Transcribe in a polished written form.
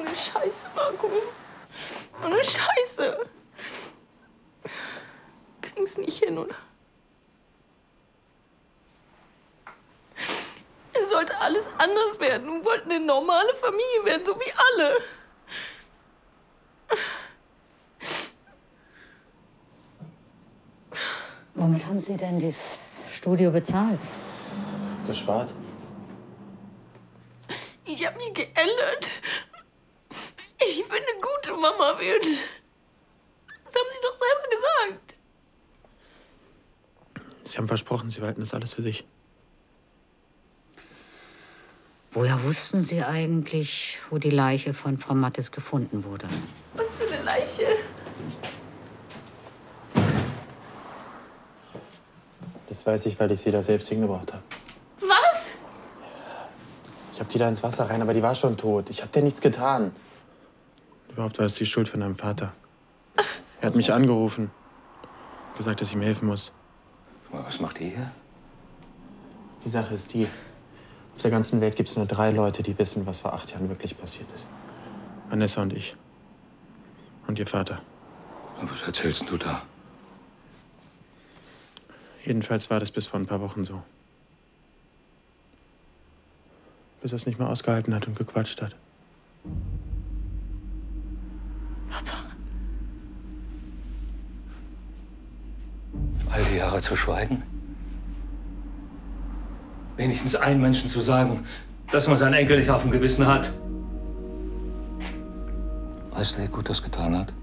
eine Scheiße, Markus. So eine Scheiße. Kriegen's nicht hin, oder? Es sollte alles anders werden. Wir wollten eine normale Familie werden, so wie alle. Womit haben Sie denn das Studio bezahlt? Gespart. Ich habe mich geändert. Ich will eine gute Mama werden. Das haben Sie doch selber gesagt. Sie haben versprochen, Sie behalten das alles für sich. Woher wussten Sie eigentlich, wo die Leiche von Frau Mattes gefunden wurde? Was für eine Leiche? Das weiß ich, weil ich sie da selbst hingebracht habe. Was? Ich habe die da ins Wasser rein, aber die war schon tot. Ich habe dir nichts getan. Überhaupt war es die Schuld von deinem Vater. Er hat mich angerufen. Gesagt, dass ich ihm helfen muss. Was macht ihr hier? Die Sache ist die, auf der ganzen Welt gibt es nur 3 Leute, die wissen, was vor 8 Jahren wirklich passiert ist. Vanessa und ich. Und ihr Vater. Und was erzählst du da? Jedenfalls war das bis vor ein paar Wochen so. Bis er es nicht mehr ausgehalten hat und gequatscht hat. Papa. All die Jahre zu schweigen? Wenigstens einen Menschen zu sagen, dass man seinen Enkel nicht auf dem Gewissen hat. Weißt du, wie gut das getan hat?